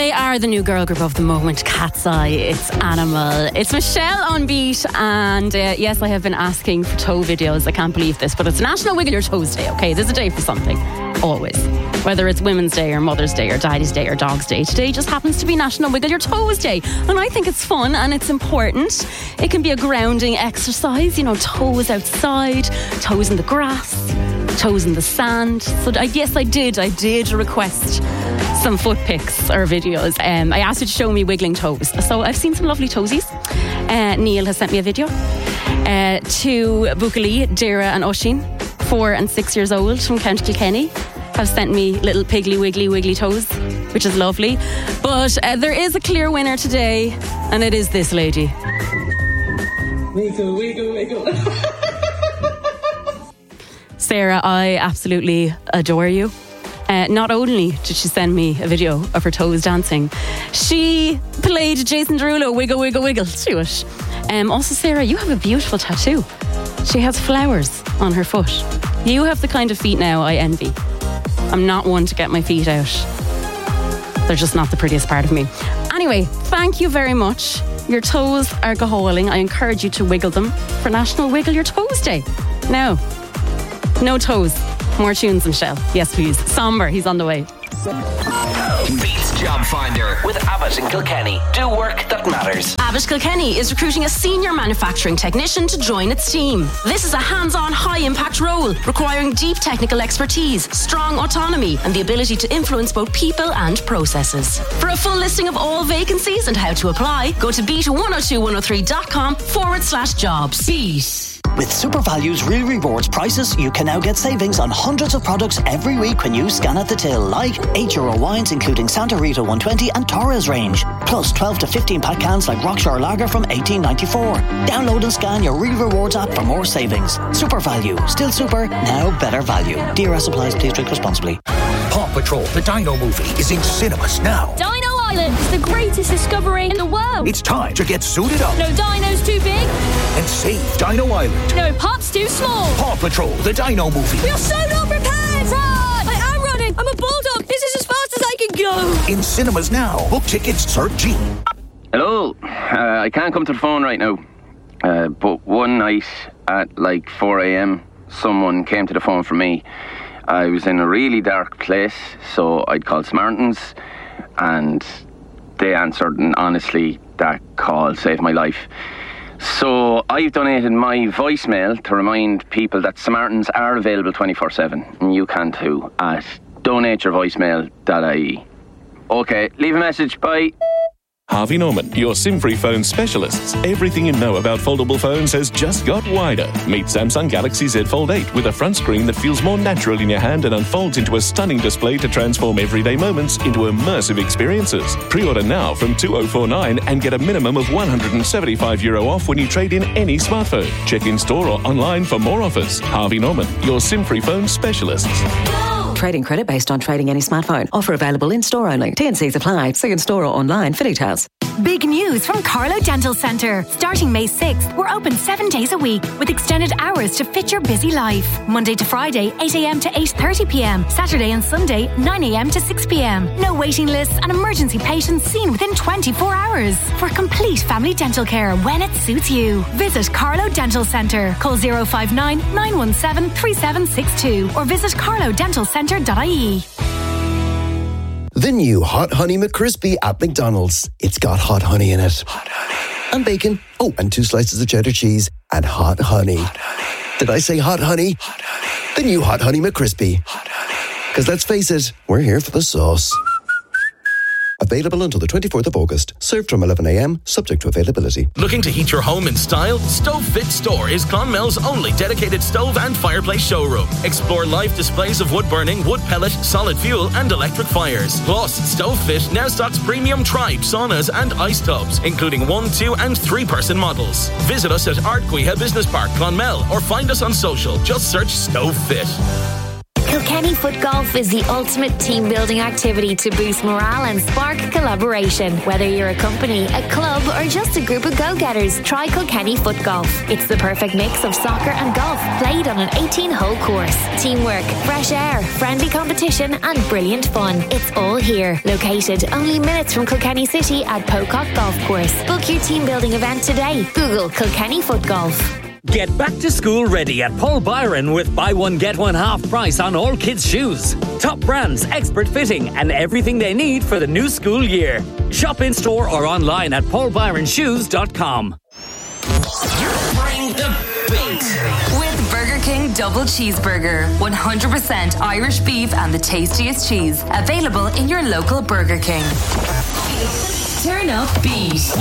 They are the new girl group of the moment. Cat's Eye, it's Animal. It's Michelle on beat, and yes, I have been asking for toe videos. I can't believe this, but it's National Wiggle Your Toes Day, okay? There's a day for something, always. Whether it's Women's Day or Mother's Day or Daddy's Day or Dog's Day, today just happens to be National Wiggle Your Toes Day. And I think it's fun and it's important. It can be a grounding exercise, you know, toes outside, toes in the grass, toes in the sand. So yes, I did request some foot pics or videos. I asked you to show me wiggling toes. So I've seen some lovely toesies. Neil has sent me a video. To Buckley, Dara and Oisín, 4 and 6 years old from County Kilkenny, have sent me little piggly wiggly toes, which is lovely. But there is a clear winner today, and it is this lady. Wiggle, wiggle, wiggle. Sarah, I absolutely adore you. Not only did she send me a video of her toes dancing, she played Jason Derulo Wiggle Wiggle Wiggle to it. Also, Sarah, you have a beautiful tattoo. She has flowers on her foot. You have the kind of feet now I envy. I'm not one to get my feet out. They're just not the prettiest part of me. Anyway, thank you very much. Your toes are go-hauling. I encourage you to wiggle them for National Wiggle Your Toes Day. Now, no toes. More tunes, Michelle. Yes, please. Somber, he's on the way. Beats Job Finder with Abbott and Kilkenny. Do work that matters. Abbott Kilkenny is recruiting a senior manufacturing technician to join its team. This is a hands-on, high-impact role requiring deep technical expertise, strong autonomy, and the ability to influence both people and processes. For a full listing of all vacancies and how to apply, go to beat102103.com/jobs. Beat. With SuperValue's Real Rewards prices, you can now get savings on hundreds of products every week when you scan at the till, like €8 wines including Santa Rita 120 and Torres range, plus 12 to 15 pack cans like Rockshore Lager from $18.94. Download and scan your Real Rewards app for more savings. SuperValue, still super, now better value. DRS applies, please drink responsibly. Paw Patrol, the Dino movie, is in cinemas now. Dino Island is the greatest discovery in the world. It's time to get suited up. No dino's too big. And save Dino Island. No pup's too small. Paw Patrol, the Dino movie. We are so not prepared. Run! I am running. I'm a bulldog. This is as fast as I can go. In cinemas now. Book tickets, search G. Hello. I can't come to the phone right now. But one night at like 4 a.m, someone came to the phone for me. I was in a really dark place, so I'd called Samaritans, and they answered, and honestly, that call saved my life. So I've donated my voicemail to remind people that Samaritans are available 24/7, and you can too, at donateyourvoicemail.ie. Okay, leave a message, bye. Harvey Norman, your SIM-free phone specialists. Everything you know about foldable phones has just got wider. Meet Samsung Galaxy Z Fold 8 with a front screen that feels more natural in your hand and unfolds into a stunning display to transform everyday moments into immersive experiences. Pre-order now from €2049 and get a minimum of €175 off when you trade in any smartphone. Check in store or online for more offers. Harvey Norman, your SIM-free phone specialists. Trading credit based on trading any smartphone. Offer available in store only. T&Cs apply. See in store or online for details. Big news from Carlo Dental Centre. Starting May 6th, we're open 7 days a week with extended hours to fit your busy life. Monday to Friday, 8 a.m. to 8:30 p.m. Saturday and Sunday, 9 a.m. to 6 p.m. No waiting lists and emergency patients seen within 24 hours. For complete family dental care when it suits you. Visit Carlo Dental Centre. Call 059 917 3762 or visit carlodentalcentre.ie. The new Hot Honey McCrispy at McDonald's. It's got hot honey in it. Hot honey. And bacon. Oh, and 2 slices of cheddar cheese. And hot honey. Hot honey. Did I say hot honey? Hot honey. The new Hot Honey McCrispy. Hot honey. Because let's face it, we're here for the sauce. Available until the 24th of August. Served from 11 a.m, subject to availability. Looking to heat your home in style? Stove Fit Store is Clonmel's only dedicated stove and fireplace showroom. Explore live displays of wood burning, wood pellet, solid fuel and electric fires. Plus, Stove Fit now stocks premium Tribe saunas and ice tubs, including 1, 2 and 3 person models. Visit us at Ardguiha Business Park, Clonmel, or find us on social. Just search Stove Fit. Kilkenny Foot Golf is the ultimate team building activity to boost morale and spark collaboration. Whether you're a company, a club, or just a group of go-getters, try Kilkenny Foot Golf. It's the perfect mix of soccer and golf, played on an 18-hole course. Teamwork, fresh air, friendly competition, and brilliant fun. It's all here. Located only minutes from Kilkenny City at Pocock Golf Course. Book your team building event today. Google Kilkenny Foot Golf. Get back to school ready at Paul Byron with buy one get one half price on all kids' shoes. Top brands, expert fitting, and everything they need for the new school year. Shop in store or online at paulbyronshoes.com. Bring the beat. With Burger King Double Cheeseburger. 100% Irish beef and the tastiest cheese. Available in your local Burger King. Turn up beat.